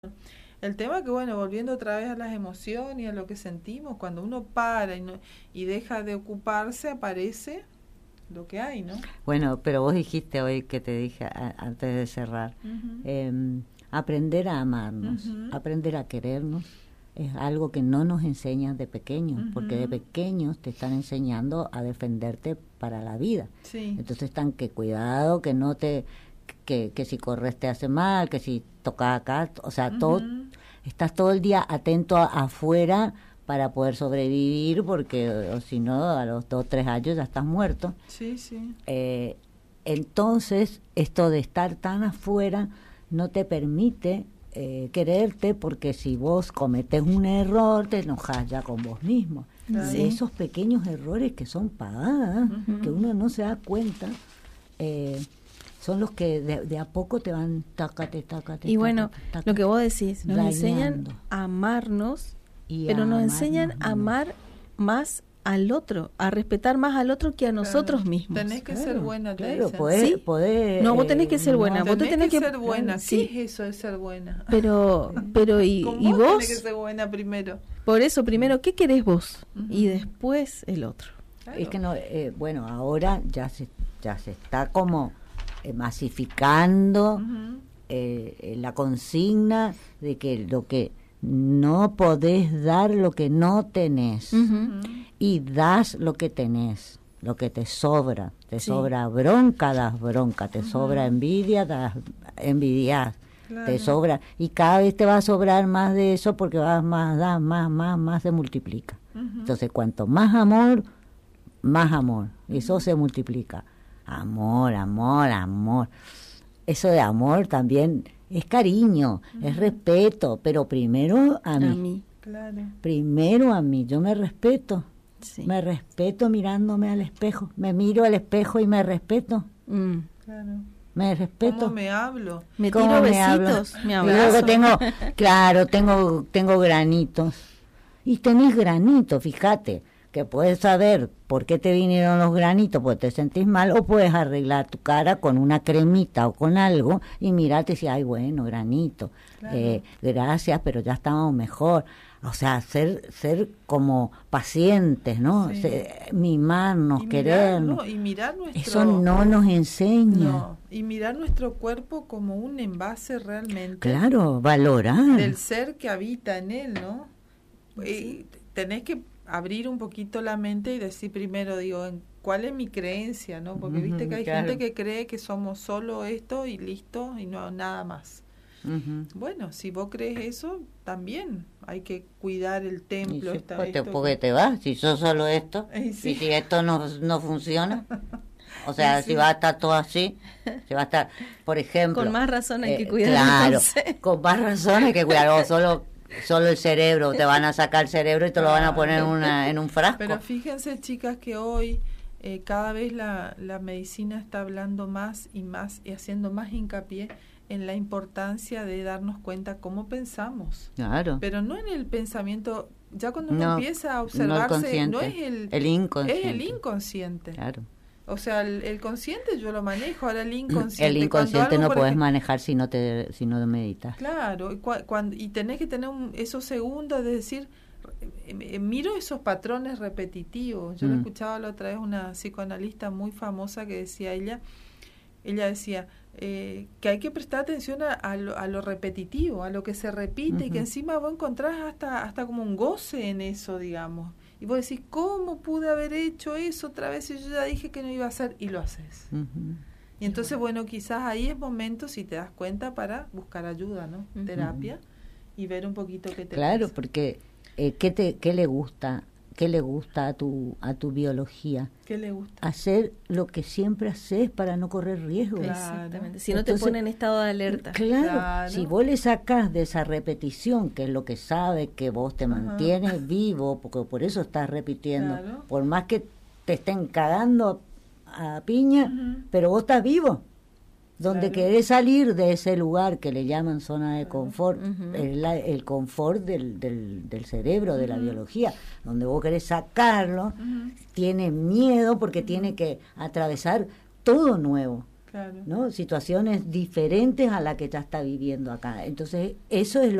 El tema que, bueno, volviendo otra vez a las emociones y a lo que sentimos, cuando uno para y deja de ocuparse, aparece lo que hay, ¿no? Bueno, pero vos dijiste hoy que te dije antes de cerrar, aprender a amarnos, aprender a querernos, es algo que no nos enseñan de pequeños, porque de pequeños te están enseñando a defenderte para la vida. Sí. Entonces están que cuidado, que no te, que si corres te hace mal, que si tocas acá, o sea, todo, estás todo el día atento afuera para poder sobrevivir, porque o si no, a los 2-3 años ya estás muerto. Sí, sí. Entonces, esto de estar tan afuera no te permite quererte, porque si vos cometés un error, te enojas ya con vos mismo. Sí. Esos pequeños errores que son pagadas, que uno no se da cuenta, son los que de a poco te van tácate. Y bueno, lo que vos decís, nos enseñan a amarnos, pero nos enseñan a amar más al otro, a respetar más al otro que a nosotros mismos. Tenés que ser buena, te dicen. Podés, no, vos tenés que ser buena. Vos tenés que ser buena. Sí. ¿Qué es eso de ser buena? Pero y Vos vos tenés que ser buena primero. Por eso, primero, ¿qué querés vos? Y después el otro. Claro. Es que no, bueno, ahora ya se está como masificando la consigna de que lo que no podés dar lo que no tenés, y das lo que tenés, lo que te sobra. Te sobra bronca, das bronca, te sobra envidia, das envidias. Claro. Te sobra, y cada vez te va a sobrar más de eso, porque vas más, das más se multiplica. Entonces, cuanto más amor, eso se multiplica. Amor. Eso de amor también es cariño, es respeto, pero primero a mí. Claro. Primero a mí, yo me respeto. Sí. Me respeto mirándome al espejo. Me miro al espejo y me respeto. Claro. Me respeto. ¿Cómo me hablo? Me tiro besitos, me abrazo. Tengo granitos. Y tenés granitos, fíjate, que puedes saber por qué te vinieron los granitos, porque te sentís mal, o puedes arreglar tu cara con una cremita o con algo y mirarte y decir, ay, bueno, granito, claro. Gracias, pero ya estamos mejor. O sea, ser como pacientes, ¿no? Sí. Mimarnos, querernos. Y mirar nuestro... Eso no nos enseña. No, y mirar nuestro cuerpo como un envase realmente. Claro, valorar. Del ser que habita en él, ¿no? Y tenés que abrir un poquito la mente y decir primero, ¿cuál es mi creencia, no? Porque viste que hay gente que cree que somos solo esto y listo y no nada más. Bueno, si vos crees eso, también hay que cuidar el templo. Porque te vas, si sos solo esto, sí. Y si esto no funciona, o sea, si va a estar todo así, si va a estar, por ejemplo... Con más razón hay que cuidar. Claro, entonces. Con más razón hay que cuidar, o solo el cerebro, te van a sacar el cerebro y te lo van a poner en un frasco. Pero fíjense, chicas, que hoy cada vez la medicina está hablando más y haciendo más hincapié en la importancia de darnos cuenta cómo pensamos. Claro. Pero no en el pensamiento, ya cuando uno empieza a observarse, no es el inconsciente. Es el inconsciente. Claro. O sea, el consciente yo lo manejo, ahora el inconsciente. El inconsciente no puedes manejar si no meditas. Claro, y tenés que tener esos segundos de decir, miro esos patrones repetitivos. Yo lo escuchaba la otra vez una psicoanalista muy famosa que decía ella decía que hay que prestar atención a lo repetitivo, a lo que se repite, y que encima vos encontrás hasta como un goce en eso, digamos. Y vos decís, ¿cómo pude haber hecho eso otra vez si yo ya dije que no iba a hacer? Y lo haces. Y entonces, bueno, quizás ahí es momento, si te das cuenta, para buscar ayuda, ¿no? Terapia, y ver un poquito qué te Claro, pasa. porque ¿qué le gusta? ¿Qué le gusta a tu biología? ¿Qué le gusta? Hacer lo que siempre haces para no correr riesgo. Claro. Exactamente. Si no te pone en estado de alerta. Claro. Si vos le sacás de esa repetición, que es lo que sabe que vos te mantienes vivo, porque por eso estás repitiendo, por más que te estén cagando a piña, pero vos estás vivo. Donde querés salir de ese lugar que le llaman zona de confort, el confort del cerebro, de la biología, donde vos querés sacarlo, tiene miedo porque tiene que atravesar todo nuevo. Claro. ¿no? Situaciones diferentes a la que ya está viviendo acá. Entonces, eso es